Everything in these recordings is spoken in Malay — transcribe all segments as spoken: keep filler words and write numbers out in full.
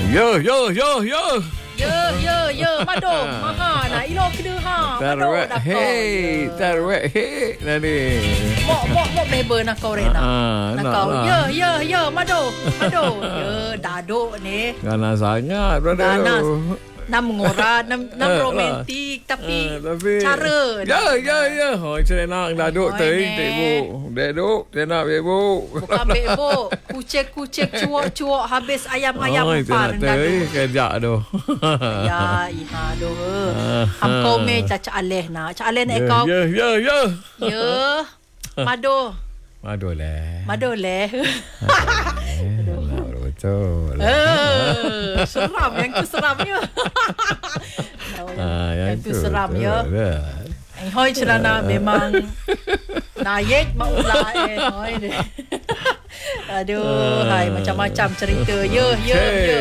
Yo, yo, yo, yo. Yo, yo, yo. Mado. Maha nak. Ilo kena ha. Taruh. Hey. Taruh. Hey. Tadi. Mok, mok, mok beba nak kau rena. Nak kau. Yo, yo, yo. Mado. Mado. Yo, daduk ni. Ganas sangat, brother. Ganas. Nam mengorat, nam, nam romantik. Tapi, tapi cara. Ya, ya, ya. Oh, saya nak daduk tu. Ibu. Daduk. Saya nak ibu. Bukan ibu. Kucek-kucek, cuak-cuak. Habis ayam-ayam oh, empar. Daduk. Kejap tu. Ya, iha tu. Ham kau me cak aleh nak. Cak aleh nak kau. Ya, ya, ya. Ya. Mado. Mado leh. Mado leh. Betul. Eh, seram yang tu seramnya. Ah, yang, yang tu seram ya. Eh, hoi cerana memang naik mau ulah eh hoi deh. Aduh, hai macam-macam cerita. Ya, ya, ya.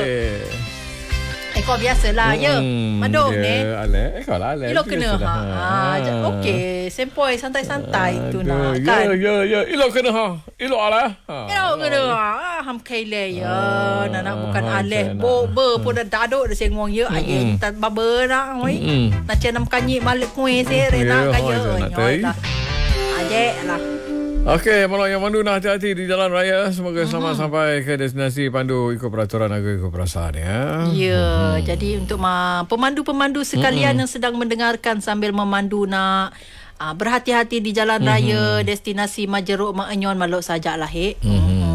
Eh, kau biasalah, ya. Mado ni. Ale, eh kau lah ale. Ilo kena ha. ha. Okey, sempoi santai-santai tu nak kan. Ya, ya, ya. Ilo kena ha. Ilo ale. Ilo kena ha. Ham kaile ya. Nak bukan ale. Bo be pun dah daduk dah sengong ya. Ayah tak baba nak oi. Nak cenam kanyi malik kuih se rena kaya. Oi lah. Ajek lah. Okey, malam yang mandu nak hati-hati di jalan raya. Semoga mm-hmm. selamat sampai ke destinasi pandu ikut peraturan agak ikut perasaan ya. Ya, mm-hmm. jadi untuk ma- pemandu-pemandu sekalian mm-hmm. yang sedang mendengarkan sambil memandu nak uh, berhati-hati di jalan mm-hmm. raya destinasi Majeruk Mak Enyon Maluk sajalah he. Mm-hmm.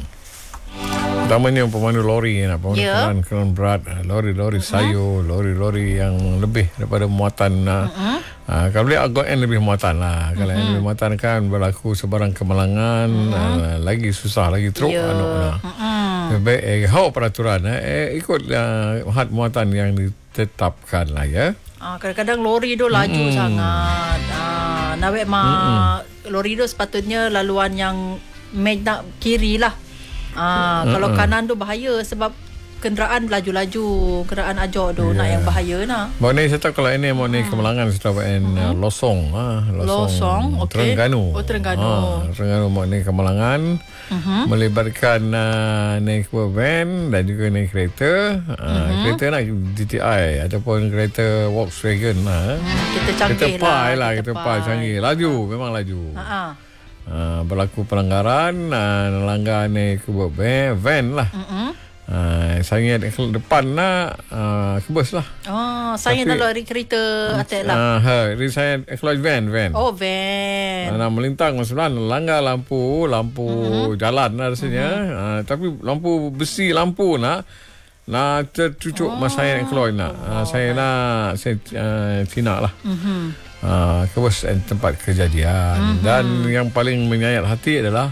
Utamanya pemandu lori nak pemandu yeah. keran keran berat, lori-lori uh-huh. sayur, lori-lori yang lebih daripada muatan. Uh-huh. Uh, kalau dia agak yang lebih muatan lah. Uh-huh. Kalau yang lebih muatan kan berlaku sebarang kemalangan, uh-huh. uh, lagi susah, lagi teruk. Yeah. Anu, nah. uh-huh. Baik, eh, hau peraturan eh, eh, ikut uh, had muatan yang ditetapkan lah ya. Uh, kadang-kadang lori tu laju uh-huh. sangat. Uh, Nawek ma uh-huh. lori tu sepatutnya laluan yang make nak kiri lah. Ah, uh-uh. Kalau kanan tu bahaya sebab kenderaan laju-laju, kenderaan ajak tu yeah. nak yang bahaya nak. Mau ni saya tahu kalau ini mau ni hmm. Kemalangan saya tahu en uh-huh. Losong ah Losong, Losong okey. Terengganu. Oh Terengganu. Ah, Terengganu mau ni Kemalangan uh-huh. melibatkan uh, naik van dan juga naik kereta. Uh, uh-huh. Kereta nak G T I ataupun kereta Volkswagen lah. Hmm, kita canggih kereta lah. lah, kereta pai canggih. Laju, memang laju. Ha Uh, berlaku pelanggaran uh, langgar ni kubur van, van lah. Uh-uh. Uh, saya depan nak uh, kebus lah. Oh, saya nak lari kereta atas lah. Uh, ha, saya keluar van, van. Oh, van. Uh, nak melintang masalah langgar lampu, lampu uh-huh. jalan lah rasanya. Uh-huh. Uh, tapi lampu besi lampu nak nak tercucuk oh. masa saya nak keluar nak. Uh, saya nak saya uh, Cina lah. Uh-huh. Uh, kebus tempat kejadian. Mm-hmm. Dan yang paling menyayat hati adalah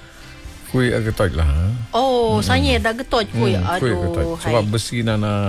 kuih getoj lah. Oh, mm-hmm. saya dah getoj kuih. Mm, Aduh. Kuih getoj. Sebab besi na na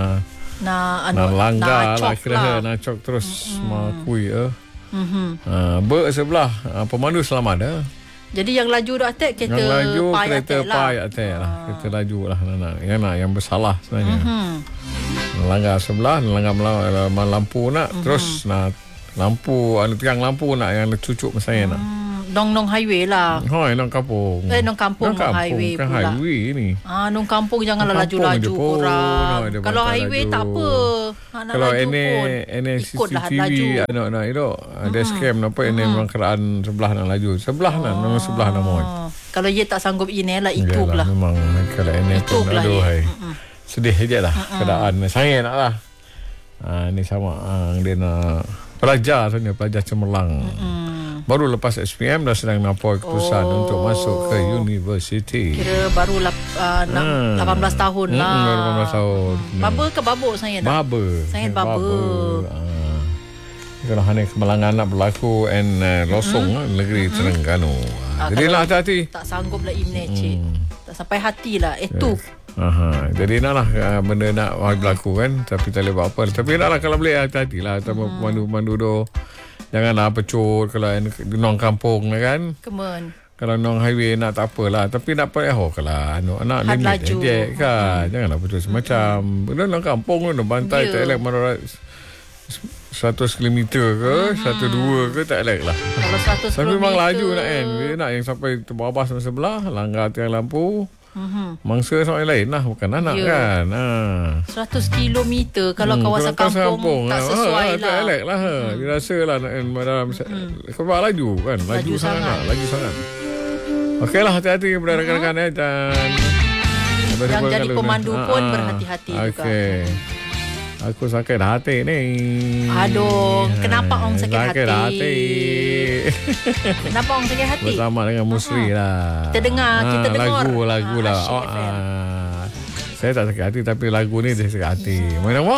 na anu, langgar na lah kira lah. na cok terus mm-hmm. ma kuih eh. Mhm. Uh, ber sebelah uh, pemandu selamat dah. Jadi yang laju tu atas kereta yang laju, pai kereta atas lah. Pai atas lah. Kereta laju lah nana. Yang nak yang bersalah sebenarnya. Mhm. Langgar sebelah, langgar melawan lampu nak mm-hmm. terus nak lampu, ada tiang lampu nak yang cucuk saya nak. Hmm, nong-nong highway lah. Hoi, nong kampung. Eh, nong kampung, nong kampung highway kan pula. Highway ni. Ah, nong kampung janganlah laju-laju korang. No, kalau highway laju. Tak apa. Nak kalau laju ini, pun. Ini C C T V, anak-anak itu, ada scam apa ini memang keraan sebelah nak laju. Sebelah nak, memang sebelah nak mohon. Kalau ia tak sanggup ini lah, itu lah. Memang kalau ini pun aduh hai. Sedih je lah keadaan. Saya nak lah. Ah, ni sama dia nak pelajar sebenarnya, pelajar cemerlang. Mm-hmm. Baru lepas S P M dah sedang nampak keputusan oh. untuk masuk ke universiti. Kira baru lap, uh, hmm. lapan belas tahun lah. Hmm, lapan belas tahun. Baba ke babuk saya nak? Baba. Saya baba. baba. Uh, kalau hanya kemalangan nak berlaku en uh, Losong mm-hmm. negeri mm-hmm. Terengganu. Uh, Jadi lah hati-hati. Tak sanggup lah ini cik. Mm. Tak sampai hati lah. Itu. Yes. Aha, jadi naklah uh, benda nak berlaku kan, tapi tak boleh buat apa. Tapi naklah kalau boleh hati-hati lah. Sama hmm. pemandu-pemandu tu janganlah pecut kalau nong kampung kan. Kemen. Kalau nong highway nak tak apalah, tapi nak apa oh kalau anak anak limit dia kan. Hmm. Janganlah pecut semacam. Benda nong kampung tu bantai yeah. tak elok mana seratus kilometer ke, hmm. seratus dua ke tak elok lah. Kalau seratus kilometer. Tapi memang laju nak kan. Dia nak yang sampai terbabas sama sebelah, langgar tiang lampu. Mhm. Mangsa sama yang lain lah. Bukan anak Ya. kan. Ha. seratus kilometer kalau Hmm, kawasan kalau kampung, tak sesuai ha, lah. Tak elok lah. Ha. Dia rasa lah hmm. dalam hmm. sebab laju kan. Laju, Laju sangat. sangat. Lah. Laju sangat. Okeylah, hati-hati kepada hmm. rakan-rakan ya. Dan yang jadi kalau pemandu ni. pun Ha, ha. berhati-hati juga. Okey. Aku sakit hati ni. Aduh, kenapa orang sakit sakit hati? hati. Kenapa orang sakit hati? Bersama dengan Musri lah. Kita dengar, kita dengar. Lagu, lagu Ah, lah. Asyik Oh, F M. ah. Saya tak sakit hati tapi lagu ni dia sakit hati. Main nama?